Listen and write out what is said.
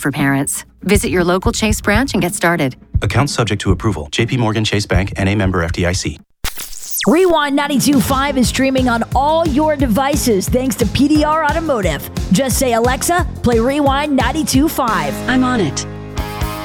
for parents. Visit your local Chase branch and get started. Account subject to approval. JP Morgan Chase Bank, N.A. member FDIC. Rewind 92.5 is streaming on all your devices thanks to PDR Automotive. Just say, Alexa, play Rewind 92.5. I'm on it.